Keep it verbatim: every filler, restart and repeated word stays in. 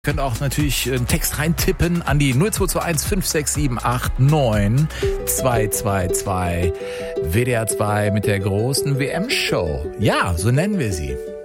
Ihr könnt auch natürlich einen Text reintippen an die null zwei zwei eins fünf sechs sieben acht neun zwei zwei zwei W D R zwei mit der großen W M-Show. Ja, so nennen wir sie.